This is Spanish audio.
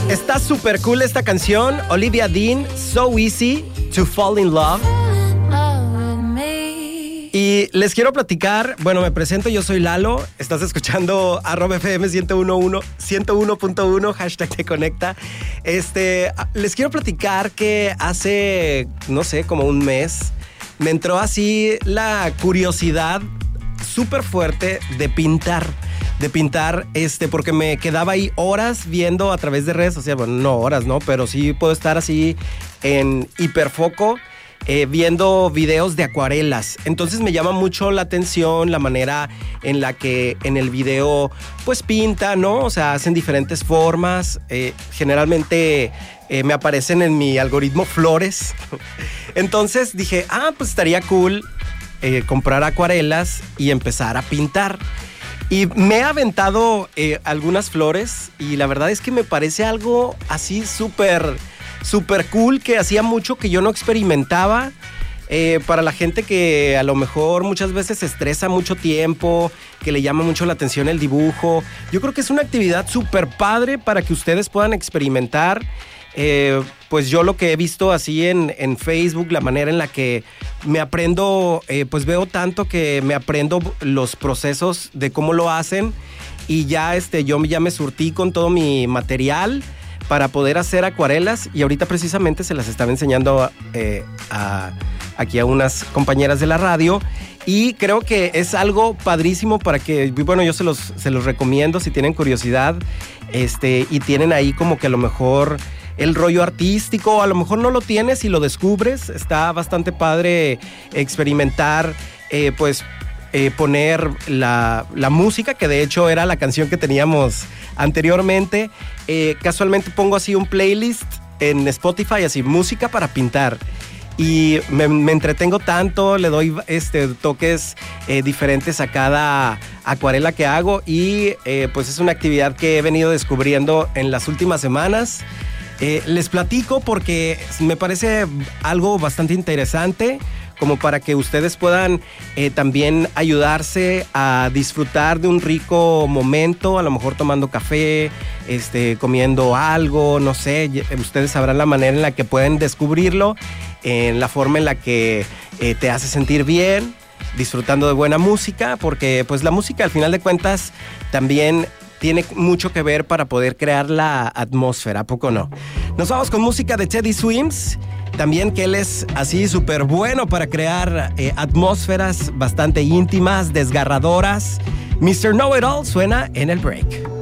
Está súper cool esta canción. Olivia Dean, So Easy to Fall in Love. Y les quiero platicar, bueno, me presento, yo soy Lalo, estás escuchando @FM 101.1, hashtag te conecta. Les quiero platicar que hace, no sé, como un mes, me entró así la curiosidad súper fuerte de pintar, porque me quedaba ahí horas viendo a través de redes sociales, bueno, no horas, ¿no? Pero sí puedo estar así en hiperfoco, viendo videos de acuarelas. Entonces me llama mucho la atención la manera en la que en el video pues pinta, ¿no? O sea, hacen diferentes formas. Generalmente me aparecen en mi algoritmo flores. Entonces dije, pues estaría cool comprar acuarelas y empezar a pintar. Y me he aventado algunas flores y la verdad es que me parece algo así súper cool, que hacía mucho que yo no experimentaba. Para la gente que a lo mejor muchas veces se estresa mucho tiempo, que le llama mucho la atención el dibujo, yo creo que es una actividad súper padre para que ustedes puedan experimentar. Pues yo lo que he visto así en Facebook, la manera en la que me aprendo, pues veo tanto que me aprendo los procesos de cómo lo hacen y ya yo ya me surtí con todo mi material para poder hacer acuarelas y ahorita precisamente se las estaba enseñando aquí a unas compañeras de la radio y creo que es algo padrísimo para que, bueno, yo se los recomiendo si tienen curiosidad y tienen ahí como que a lo mejor el rollo artístico, a lo mejor no lo tienes y lo descubres. Está bastante padre experimentar, poner la música, que de hecho era la canción que teníamos anteriormente. Casualmente pongo así un playlist en Spotify, así, música para pintar. Y me entretengo tanto, le doy toques diferentes a cada acuarela que hago y pues es una actividad que he venido descubriendo en las últimas semanas. Les platico porque me parece algo bastante interesante, como para que ustedes puedan también ayudarse a disfrutar de un rico momento, a lo mejor tomando café, comiendo algo, no sé, ustedes sabrán la manera en la que pueden descubrirlo, en la forma en la que te hace sentir bien, disfrutando de buena música, porque pues la música al final de cuentas también tiene mucho que ver para poder crear la atmósfera, ¿a poco no? Nos vamos con música de Teddy Swims, también que él es así súper bueno para crear atmósferas bastante íntimas, desgarradoras. Mr. Know It All suena en el break.